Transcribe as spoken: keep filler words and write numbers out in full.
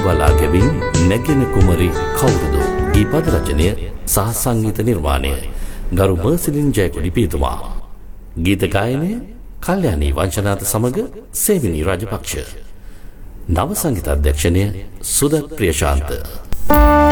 බලා ගැවින් නැගෙන කුමරි කවුරුද? ගීපද රචනය සහ සංගීත නිර්මාණය ගරු මර්සිලින් ජයකොඩි පියතුමා. ගීත ගායනය කල්යාණී වංශනාත සමග සේවිනී රාජපක්ෂ. නව සංගීත අධ්‍යක්ෂණය සුදත් ප්‍රියශාන්ත.